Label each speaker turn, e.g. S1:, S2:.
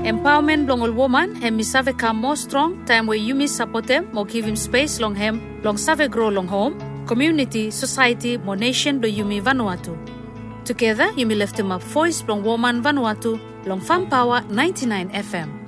S1: Empowerment long all woman hem mi save come more strong time where you mi support them or give him space long hem long save grow long home community society mo nation do you mi Vanuatu. Together you mi lift him up voice long woman Vanuatu long Fam Power 99 FM.